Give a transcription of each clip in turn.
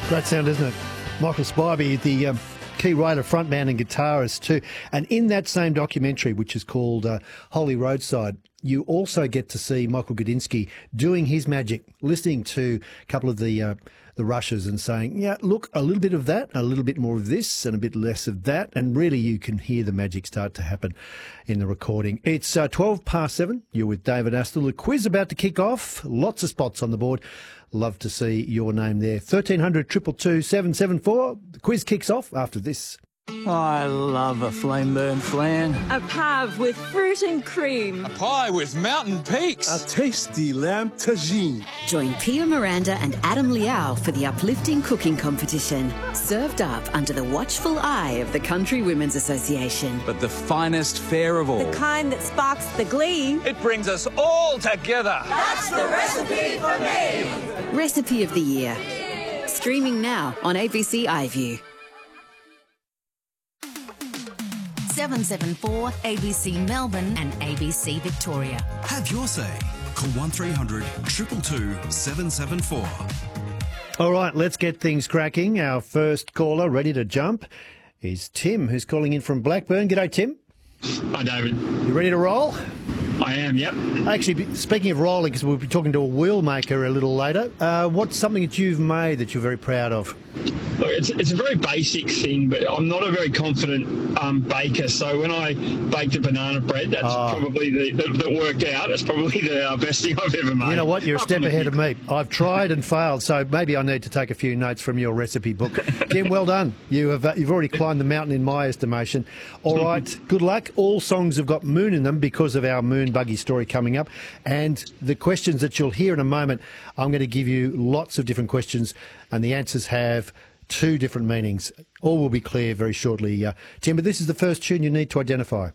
Great sound, isn't it? Michael Spivey, the key writer, frontman and guitarist too. And in that same documentary, which is called Holy Roadside, you also get to see Michael Gudinski doing his magic, listening to a couple of the rushes and saying, yeah, look, a little bit of that, a little bit more of this and a bit less of that. And really you can hear the magic start to happen in the recording. It's 7:12. You're with David Astle. The quiz about to kick off. Lots of spots on the board. Love to see your name there. 1300 222 774. The quiz kicks off after this. I love a flame-burn flan. A pave with fruit and cream. A pie with mountain peaks. A tasty lamb tagine. Join Pia Miranda and Adam Liao for the uplifting cooking competition. Served up under the watchful eye of the Country Women's Association. But the finest fare of all. The kind that sparks the glee. It brings us all together. That's the recipe for me. Recipe of the Year. Streaming now on ABC iView. 774 ABC Melbourne and ABC Victoria. Have your say. Call 1300 222 774. All right, let's get things cracking. Our first caller ready to jump is Tim, who's calling in from Blackburn. G'day, Tim. Hi, David. You ready to roll? I am, yep. Actually, speaking of rolling, because we'll be talking to a wheel maker a little later, what's something that you've made that you're very proud of? Look, it's a very basic thing, but I'm not a very confident baker. So when I baked a banana bread, that's probably that worked out. It's probably the best thing I've ever made. You know what? You're a step ahead of me. I've tried and failed, so maybe I need to take a few notes from your recipe book. Tim, well done. You've already climbed the mountain in my estimation. All right, good luck. All songs have got moon in them because of our moon buggy story coming up. And the questions that you'll hear in a moment, I'm going to give you lots of different questions, and the answers have two different meanings. All will be clear very shortly, Tim, but this is the first tune you need to identify.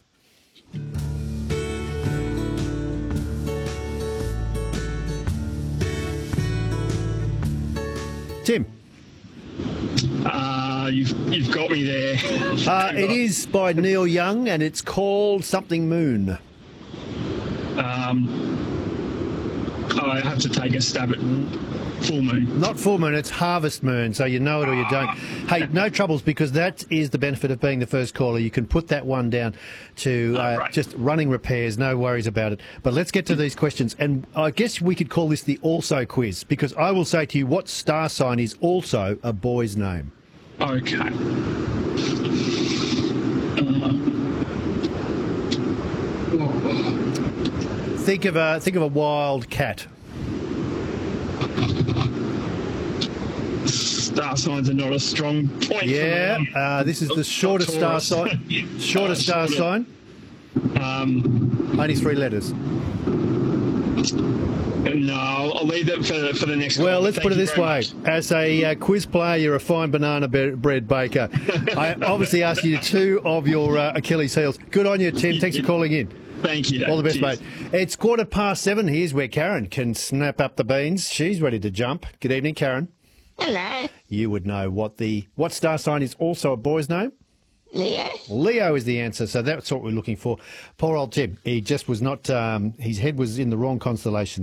Tim. You've got me there. It is by Neil Young, and it's called Something Moon. I have to take a stab at full moon. Not full moon, it's harvest moon, so you know it or you don't. Hey, no troubles, because that is the benefit of being the first caller. You can put that one down to just running repairs, no worries about it. But let's get to these questions, and I guess we could call this the also quiz, because I will say to you, what star sign is also a boy's name? Okay. Think of a wild cat. Star signs are not a strong point. Yeah, this is the shortest star sign. Shortest star sign. Only 3 letters. No, I'll leave that for the next. Well, let's put it this way. As a quiz player, you're a fine banana bread baker. I obviously asked you 2 of your Achilles heels. Good on you, Tim. Thanks for calling in. Thank you. All the best, Cheers. mate. It's 7:15. Here's where Karen can snap up the beans. She's ready to jump. Good evening, Karen. Hello. You would know what star sign is also a boy's name? Leo. Leo is the answer, so that's what we're looking for. Poor old Tim. He just was not, his head was in the wrong constellation.